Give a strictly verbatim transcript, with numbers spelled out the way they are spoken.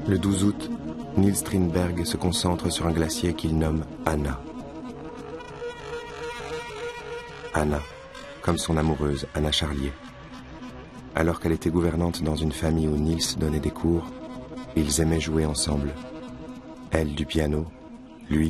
Le douze août, Niels Strindberg se concentre sur un glacier qu'il nomme Anna. Anna, comme son amoureuse Anna Charlier. Alors qu'elle était gouvernante dans une famille où Niels donnait des cours, ils aimaient jouer ensemble. Elle du piano,